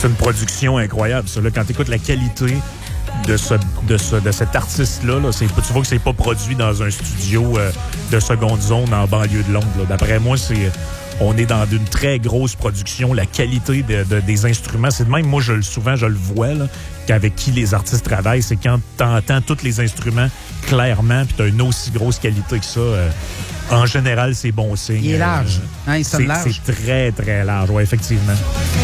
C'est une production incroyable, ça. Là, quand tu écoutes la qualité de cet artiste-là, là, tu vois que c'est pas produit dans un studio de seconde zone en banlieue de Londres. Là. D'après moi, on est dans une très grosse production. La qualité des instruments, c'est de même, moi, souvent, je le vois, là, qu'avec qui les artistes travaillent, c'est quand tu entends tous les instruments clairement, puis tu as une aussi grosse qualité que ça. En général, c'est bon signe. Il est large. Hein, il sonne large. C'est très, très large, oui, effectivement.